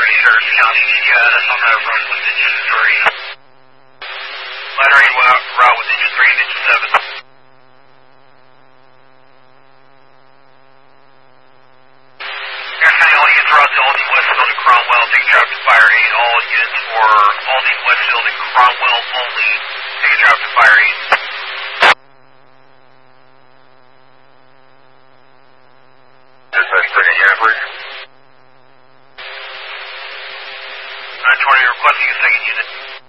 Harris County, that's on that run with engine 3. Lateral route with engine 3 and engine 7. All units route to Aldine Westfield and Cromwell, take a drop to Fire 8. All units for Aldine Westfield and Cromwell only, take a drop to Fire 8. Dispatch, bring a unit, please. 920 requesting a second unit.